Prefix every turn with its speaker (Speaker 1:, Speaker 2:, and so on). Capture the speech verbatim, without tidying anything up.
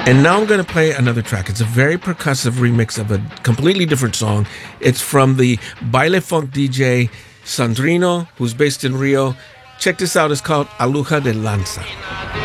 Speaker 1: And now I'm going to play another track. It's a very percussive remix of a completely different song. It's from the Baile Funk D J Sandrino, who's based in Rio. Check this out. It's called Aluja de Lanza.